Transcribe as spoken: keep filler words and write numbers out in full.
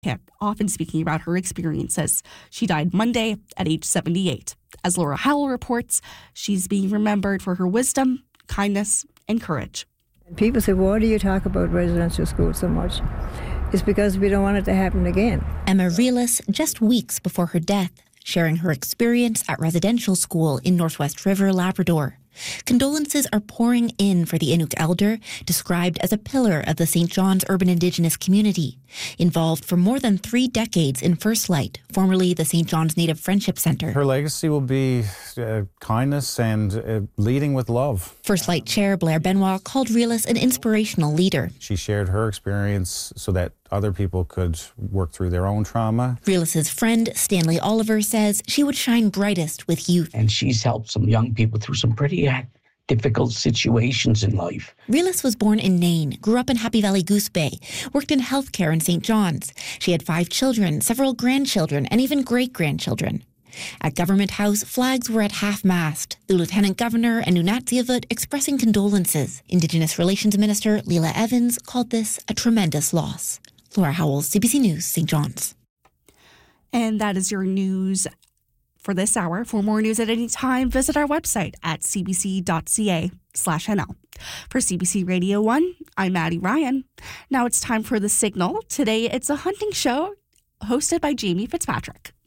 often speaking about her experiences. She died Monday at age seventy-eight. As Laura Howell reports, she's being remembered for her wisdom, kindness, and courage. People say, why do you talk about residential schools so much? It's because we don't want it to happen again. Emma Reelis, just weeks before her death, sharing her experience at residential school in Northwest River, Labrador. Condolences are pouring in for the Inuk elder, described as a pillar of the Saint John's urban Indigenous community, involved for more than three decades in First Light, formerly the Saint John's Native Friendship Centre. Her legacy will be uh, kindness and uh, leading with love. First Light Chair Blair Benoit called Reelis an inspirational leader. She shared her experience so that other people could work through their own trauma. Reelis's friend, Stanley Oliver, says she would shine brightest with youth. And she's helped some young people through some pretty uh, difficult situations in life. Reelis was born in Nain, grew up in Happy Valley Goose Bay, worked in healthcare in Saint John's. She had five children, several grandchildren, and even great-grandchildren. At Government House, flags were at half-mast, the Lieutenant Governor and Nunatsiavut expressing condolences. Indigenous Relations Minister Leela Evans called this a tremendous loss. Laura Howell, C B C News, Saint John's. And that is your news for this hour. For more news at any time, visit our website at cbc.ca slash NL. For C B C Radio one, I'm Maddie Ryan. Now it's time for The Signal. Today it's a hunting show hosted by Jamie Fitzpatrick.